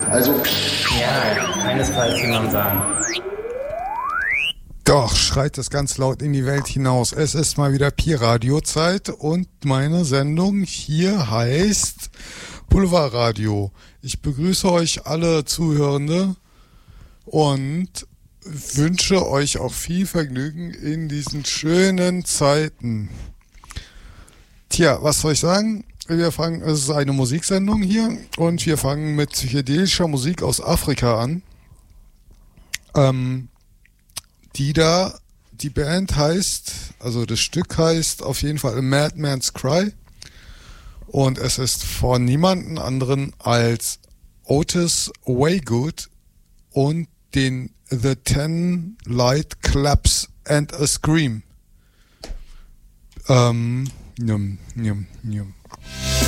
Also Ja, keinesfalls, wie man sagen. Doch, schreit es ganz laut in die Welt hinaus. Es ist mal wieder Pi-Radio-Zeit und meine Sendung hier heißt Boulevard-Radio. Ich begrüße euch alle Zuhörende und wünsche euch auch viel Vergnügen in diesen schönen Zeiten. Tja, was soll ich sagen? Es ist eine Musiksendung hier und wir fangen mit psychedelischer Musik aus Afrika an. Die Band heißt, also das Stück heißt auf jeden Fall A Madman's Cry und es ist von niemanden anderen als Otis Waygood und den The Ten Light Claps and a Scream. Njum, njum, njum.